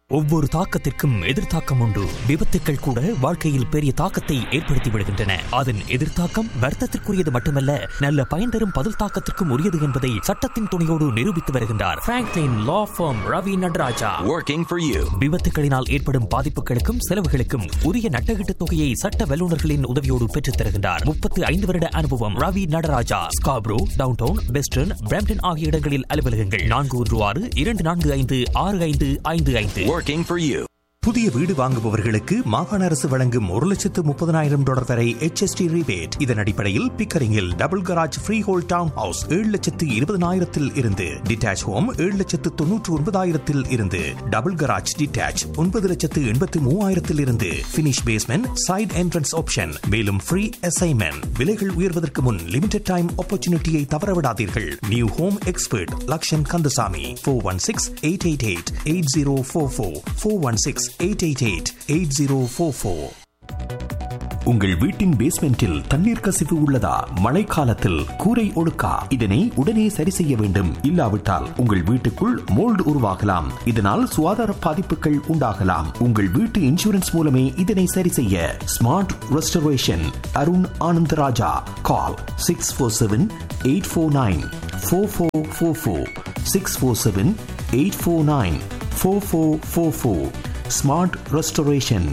ஒவ்வொரு தாக்கத்திற்கும் எதிர்த்தாக்கம் உண்டு. விபத்துக்கள் கூட வாழ்க்கையில் பெரிய தாக்கத்தை ஏற்படுத்தி விடுகின்றன. அதன் எதிர்த்தாக்கம் வர்த்தத்திற்குரியது மட்டுமல்ல, நல்ல பயன் தரும் பதில் தாக்கத்திற்கும் உரியது என்பதை சட்டத்தின் துணையோடு நிரூபித்து வருகின்றார் Franklin law form Ravi Nataraja. Working for you. விபத்துகளினால் ஏற்படும் பாதிப்புகளுக்கும் செலவுகளுக்கும் உரிய நட்டகீட்டு தொகையை சட்ட வல்லுநர்களின் உதவியோடு பெற்றுத் தருகின்றார். 35 வருட அனுபவம். Ravi Nataraja. Scarborough, downtown, western, Brampton ஆகிய இடங்களில் அலுவலகங்கள். 416-245-6555. Working for you. புதிய வீடு வாங்குபவர்களுக்கு மாகாண அரசு வழங்கும் $1,30,000 வரை HST rebate. இதன் அடிப்படையில் பிக்கரிங்கில் double garage free whole down house 7,20,000 இருந்து, டிட்டாச் ஹோம் 7,99,000 இருந்து, டபுள் கராஜ் டிட்டாச் 9,83,000 இருந்து, finish basement side entrance option. மேலும் ஃப்ரீ அசைன்மெண்ட். விலைகள் உயர்வதற்கு முன் லிமிடெட் டைம் ஆப்பர்ச்சுனிட்டியை தவறவிடாதீர்கள். New home expert Lakshan Kandasamy. 416-888-8044 416-888-8044. உங்கள் வீட்டின் பேஸ்மெண்டில் தண்ணீர் கசிவு உள்ளதா? மழைக்காலத்தில் கூரை ஒழுக்கா? இதனை உடனே சரி செய்ய வேண்டும். இல்லாவிட்டால் உங்கள் வீட்டுக்குள் மோல்டு உருவாகலாம். இதனால் சுகாதார பாதிப்புகள் உண்டாகலாம். உங்கள் வீட்டு இன்சூரன்ஸ் மூலமே இதனை சரி செய்ய. Smart restoration. அருண் ஆனந்தராஜா. கால் 647-849-4444 647-849-4444. Smart restoration.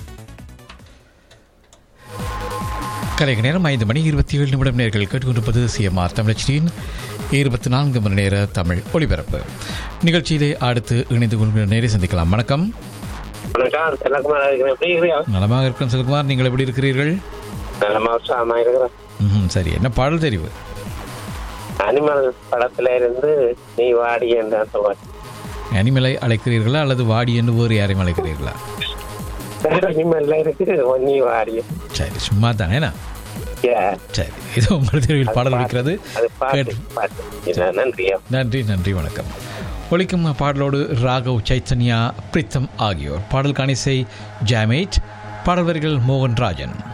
கலைக நேரம் 5:27 நேர்கள் கேட்டுக்கொண்டிருப்பது சிஎம்ஆர் தமிழச்சியின் 24 மணி நேர தமிழ் ஒளிபரப்பு நிகழ்ச்சியிலே. அடுத்து இணைந்து கொள்கிற நேரை சந்திக்கலாம். வணக்கம். நலமாக இருக்கிறேன் செல்குமார், நீங்கள் எப்படி இருக்கிறீர்கள்? சரி, என்ன பாடல் தெரிவு? அனிமல் படத்துல இருந்து நீ வாடி என்ற அனிமலை அழைக்கிறீர்களா அல்லது வாடி என்று வேறு யாரையும் அழைக்கிறீர்களா? சரி, சும்மா தானே. சரி, இது உங்கள் தெருவில் பாடல் இருக்கிறது. நன்றி நன்றி, வணக்கம். ஒலிக்கும் பாடலோடு ராகவ், சைத்தன்யா, பிரித்தம் ஆகியோர். பாடல் காணிசை ஜாமேட், பாடல் வரிகள் மோகன் ராஜன்.